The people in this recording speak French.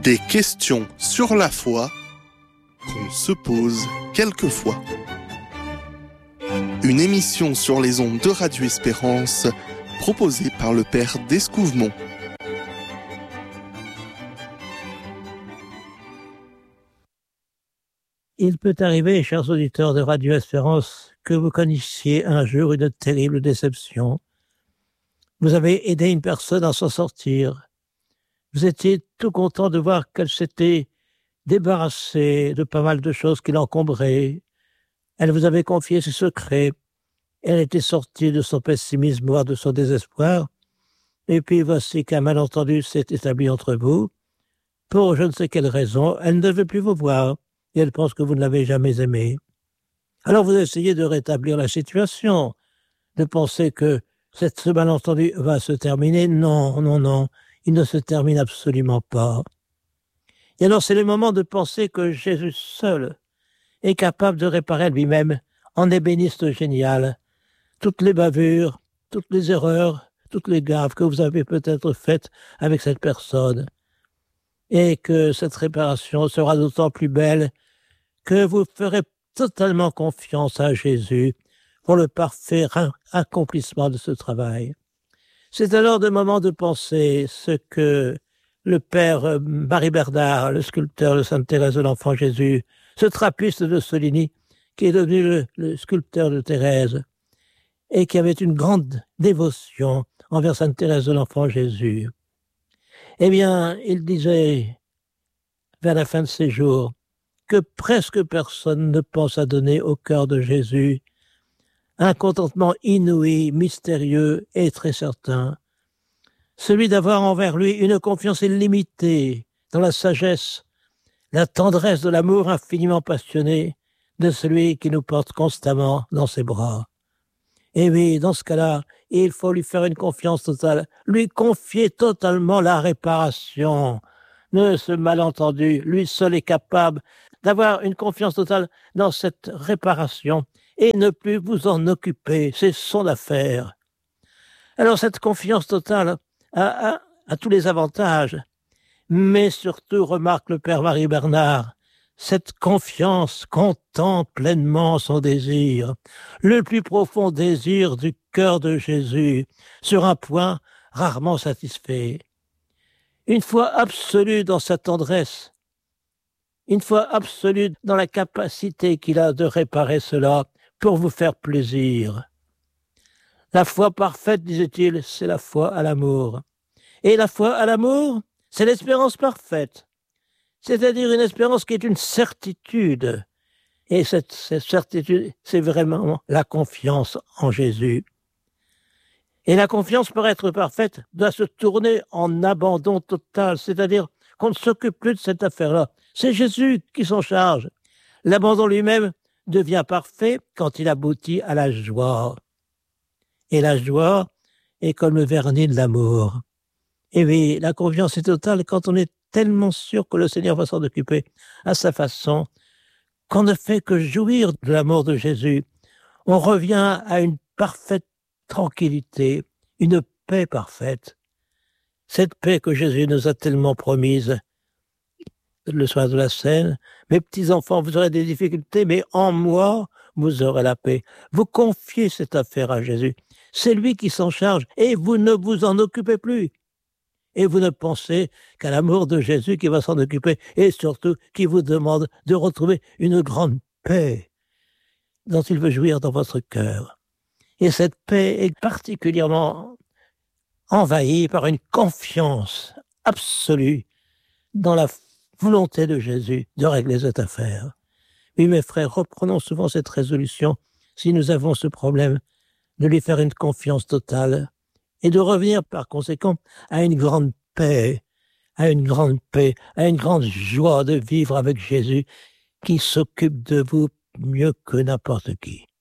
Des questions sur la foi qu'on se pose quelquefois. Une émission sur les ondes de Radio Espérance proposée par le Père d'Escouvemont. Il peut arriver, chers auditeurs de Radio Espérance, que vous connaissiez un jour une terrible déception. Vous avez aidé une personne à s'en sortir. Vous étiez tout content de voir qu'elle s'était débarrassée de pas mal de choses qui l'encombraient. Elle vous avait confié ses secrets. Elle était sortie de son pessimisme, voire de son désespoir. Et puis voici qu'un malentendu s'est établi entre vous. Pour je ne sais quelle raison, elle ne veut plus vous voir. Et elle pense que vous ne l'avez jamais aimée. Alors vous essayez de rétablir la situation, de penser que ce malentendu va se terminer. Non, il ne se termine absolument pas. Et alors c'est le moment de penser que Jésus seul est capable de réparer lui-même, en ébéniste génial, toutes les bavures, toutes les erreurs, toutes les gaffes que vous avez peut-être faites avec cette personne. Et que cette réparation sera d'autant plus belle que vous ferez totalement confiance à Jésus pour le parfait accomplissement de ce travail. C'est alors le moment de penser ce que le père Marie Bernard, le sculpteur de Sainte Thérèse de l'Enfant Jésus, ce trappiste de Soligny, qui est devenu le sculpteur de Thérèse, et qui avait une grande dévotion envers Sainte Thérèse de l'Enfant Jésus. Eh bien, il disait, vers la fin de ses jours, que presque personne ne pense à donner au cœur de Jésus un contentement inouï, mystérieux et très certain, celui d'avoir envers lui une confiance illimitée dans la sagesse, la tendresse de l'amour infiniment passionné de celui qui nous porte constamment dans ses bras. Et oui, dans ce cas-là, il faut lui faire une confiance totale, lui confier totalement la réparation de ce malentendu. Lui seul est capable d'avoir une confiance totale dans cette réparation et ne plus vous en occuper, c'est son affaire. Alors cette confiance totale a tous les avantages, mais surtout, remarque le Père Marie Bernard, cette confiance contemple pleinement son désir, le plus profond désir du cœur de Jésus, sur un point rarement satisfait. Une foi absolue dans sa tendresse, une foi absolue dans la capacité qu'il a de réparer cela pour vous faire plaisir. La foi parfaite, disait-il, c'est la foi à l'amour. Et la foi à l'amour, c'est l'espérance parfaite. C'est-à-dire une espérance qui est une certitude. Et cette certitude, c'est vraiment la confiance en Jésus. Et la confiance, pour être parfaite, doit se tourner en abandon total, c'est-à-dire qu'on ne s'occupe plus de cette affaire-là. C'est Jésus qui s'en charge. L'abandon lui-même devient parfait quand il aboutit à la joie. Et la joie est comme le vernis de l'amour. Et oui, la confiance est totale quand on est tellement sûr que le Seigneur va s'en occuper à sa façon, qu'on ne fait que jouir de l'amour de Jésus. On revient à une parfaite tranquillité, une paix parfaite. Cette paix que Jésus nous a tellement promise le soir de la scène. Mes petits-enfants, vous aurez des difficultés, mais en moi, vous aurez la paix. Vous confiez cette affaire à Jésus. C'est lui qui s'en charge et vous ne vous en occupez plus. Et vous ne pensez qu'à l'amour de Jésus qui va s'en occuper et surtout qui vous demande de retrouver une grande paix dont il veut jouir dans votre cœur. Et cette paix est particulièrement envahie par une confiance absolue dans la volonté de Jésus de régler cette affaire. Oui, mes frères, reprenons souvent cette résolution, si nous avons ce problème, de lui faire une confiance totale et de revenir par conséquent à une grande paix, à une grande joie de vivre avec Jésus qui s'occupe de vous mieux que n'importe qui.